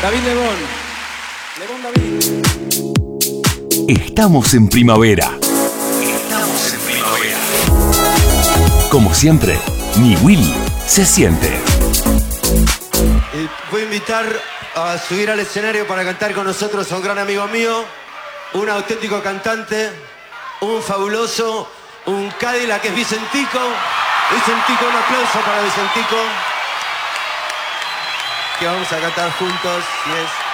David Lebón. Lebón David. Estamos en primavera. Estamos en primavera. Como siempre, mi Will se siente. Voy a invitar a subir al escenario para cantar con nosotros a un gran amigo mío, un auténtico cantante, un fabuloso, un Cadillac que es Vicentico. Vicentico, un aplauso para Vicentico, que vamos a cantar juntos. Yes.